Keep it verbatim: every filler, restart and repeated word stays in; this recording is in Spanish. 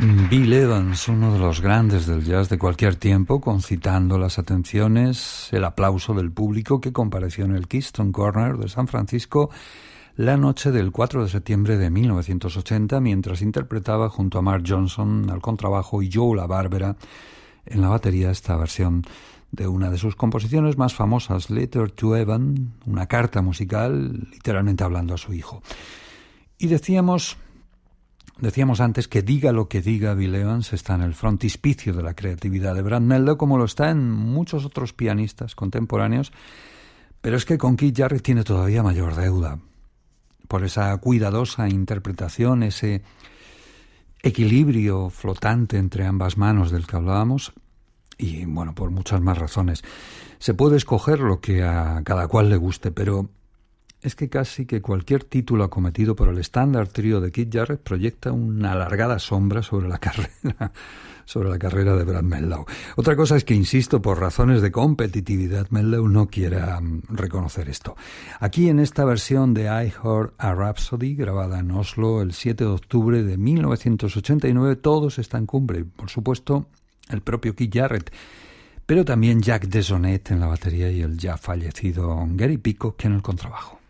Bill Evans, uno de los grandes del jazz de cualquier tiempo, concitando las atenciones, el aplauso del público que compareció en el Keystone Corner de San Francisco la noche del cuatro de septiembre de mil novecientos ochenta, mientras interpretaba junto a Mark Johnson al contrabajo y Joe LaBarbera en la batería esta versión de una de sus composiciones más famosas, Letter to Evan, una carta musical, literalmente hablando a su hijo. Y decíamos... Decíamos antes que diga lo que diga, Bill Evans está en el frontispicio de la creatividad de Brad Mehldau, como lo está en muchos otros pianistas contemporáneos, pero es que con Keith Jarrett tiene todavía mayor deuda, por esa cuidadosa interpretación, ese equilibrio flotante entre ambas manos del que hablábamos, y bueno, por muchas más razones. Se puede escoger lo que a cada cual le guste, pero... es que casi que cualquier título acometido por el estándar trío de Keith Jarrett proyecta una alargada sombra sobre la carrera, sobre la carrera de Brad Mehldau. Otra cosa es que, insisto, por razones de competitividad, Mehldau no quiera um, reconocer esto. Aquí, en esta versión de I Heard a Rhapsody, grabada en Oslo el siete de octubre de mil novecientos ochenta y nueve, todos están en cumbre. Por supuesto, el propio Keith Jarrett, pero también Jack DeJohnette en la batería y el ya fallecido Gary Peacock en el contrabajo.